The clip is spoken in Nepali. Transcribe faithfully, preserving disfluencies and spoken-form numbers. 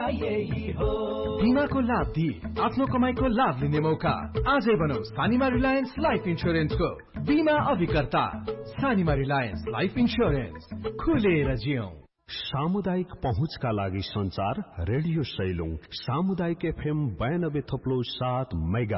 यही हो। बीमाको लाभ दिई आफ्नो कमाईको लाभ लिने मौका। आजै बनाऊ सानीमा रिलायन्स लाइफ इन्स्योरेन्सको बीमा अभिकर्ता। सानीमा रिलायन्स लाइफ इन्स्योरेन्स, खुलेर जियौं। सामुदायिक पहुँचका लागि संचार रेडियो सैलुङ सामुदायिक एफएम बयानब्बे थोप्लो सात मेगा